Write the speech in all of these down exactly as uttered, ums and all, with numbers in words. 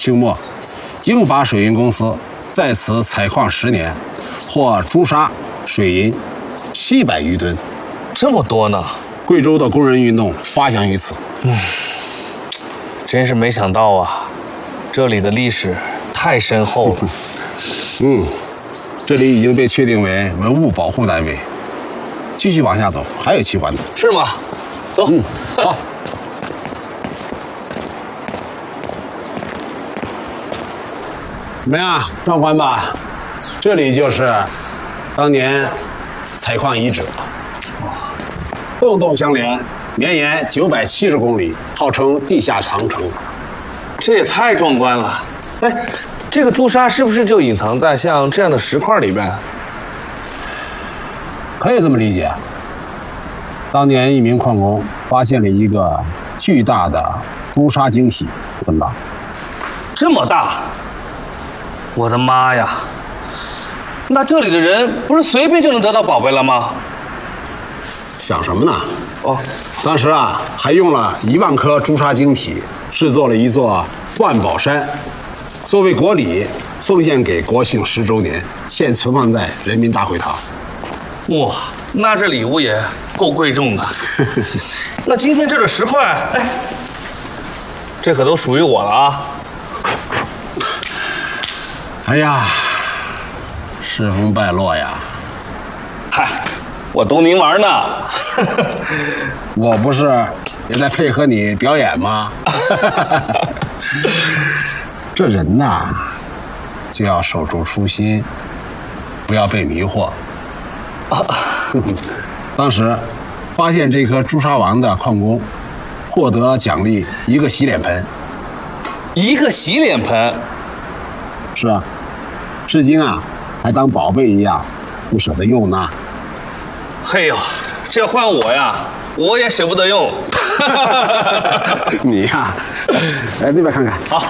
清末，英法水银公司在此采矿十年，获朱砂、水银七百余吨， 这么多呢！ 贵州的工人运动发祥于此。 嗯，真是没想到啊，这里的历史太深厚了。 嗯，这里已经被确定为文物保护单位。继续往下走，还有奇观呢。 是吗？走。 嗯，好。怎么样，壮观吧？这里就是当年采矿遗址，洞洞相连，绵延九百七十公里，号称地下长城。 这也太壮观了！哎，这个朱砂是不是就隐藏在像这样的石块里边？ 可以这么理解。当年一名矿工发现了一个巨大的朱砂晶体，怎么了？ 这么大！我的妈呀！那这里的人不是随便就能得到宝贝了吗？ 想什么呢？ 哦， 当时啊，还用了一万颗朱砂晶体制作了一座万宝山，作为国礼奉献给国庆十周年，现存放在人民大会堂。 哇，那这礼物也够贵重的。那今天这个石块，哎，这可都属于我了啊！ 哎呀，世风败落呀！ 嗨，我逗您玩呢。 我不是也在配合你表演吗？这人呐，就要守住初心，不要被迷惑。当时发现这颗朱砂王的矿工获得奖励一个洗脸盆。 一个洗脸盆？ 是啊，至今啊还当宝贝一样不舍得用呢。 嘿呦，这换我呀，我也舍不得用。 你呀，来那边看看。 好。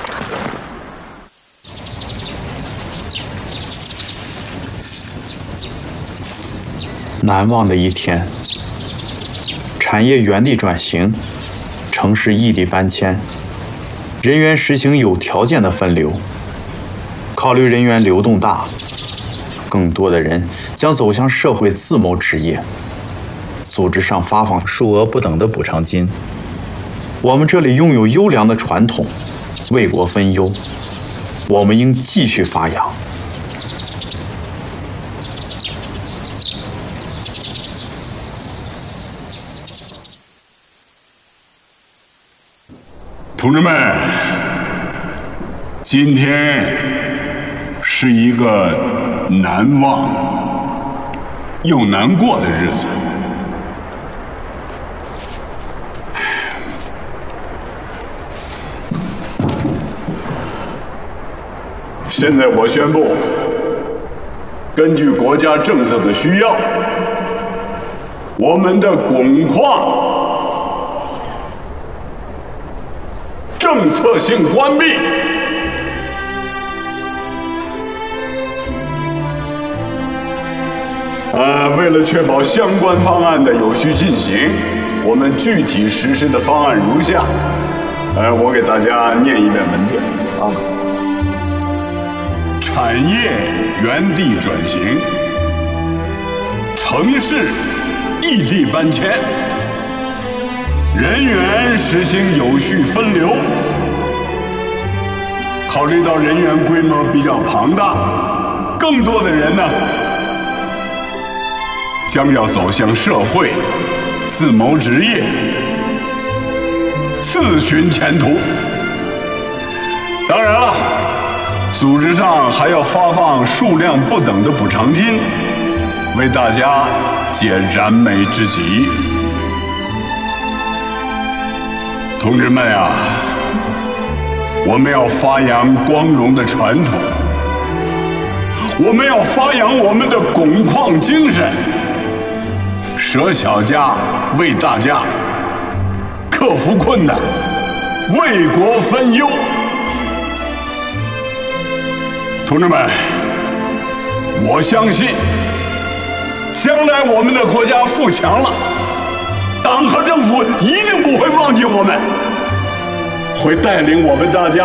难忘的一天，产业原地转型，城市异地搬迁，人员实行有条件的分流。考虑人员流动大，更多的人将走向社会自谋职业，组织上发放数额不等的补偿金。我们这里拥有优良的传统，为国分忧，我们应继续发扬。 同志们，今天是一个难忘又难过的日子。现在我宣布，根据国家政策的需要，我们的汞矿政策性关闭。呃，为了确保相关方案的有序进行，我们具体实施的方案如下。呃，我给大家念一遍文件啊。产业原地转型，城市异地搬迁。人员实行有序分流，考虑到人员规模比较庞大，更多的人呢将要走向社会，自谋职业，自寻前途。当然了，组织上还要发放数量不等的补偿金，为大家解燃眉之急。同志们啊，我们要发扬光荣的传统，我们要发扬我们的汞矿精神，舍小家为大家，克服困难，为国分忧。同志们，我相信，将来我们的国家富强了，党和政府一定不会忘记我们，会带领我们大家